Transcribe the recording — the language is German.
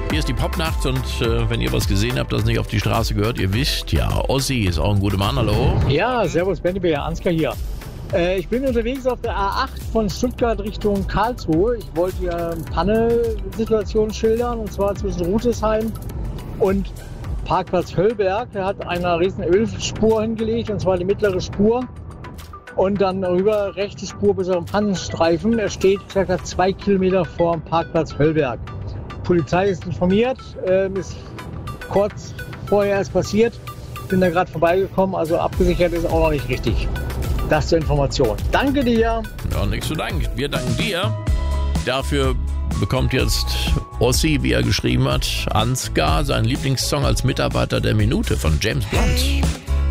Hier ist die Popnacht und wenn ihr was gesehen habt, das nicht auf die Straße gehört, ihr wisst, ja, Ossi ist auch ein guter Mann, hallo? Ja, servus, Benny, Ansgar hier. Ich bin unterwegs auf der A8 von Stuttgart Richtung Karlsruhe. Ich wollte hier eine Panne-Situation schildern, und zwar zwischen Rutesheim und Parkplatz Höllberg. Da hat einer riesen Ölspur hingelegt, und zwar die mittlere Spur. Und dann rüber rechte Spur bis auf den Pannenstreifen. Er steht ca. 2 Kilometer vor dem Parkplatz Höllberg. Polizei ist informiert, ist kurz vorher erst passiert. Bin da gerade vorbeigekommen, also abgesichert ist auch noch nicht richtig. Das zur Information. Danke dir. Ja, nichts zu danken. Wir danken dir. Dafür bekommt jetzt Ossi, wie er geschrieben hat, Ansgar, seinen Lieblingssong als Mitarbeiter der Minute von James Blunt.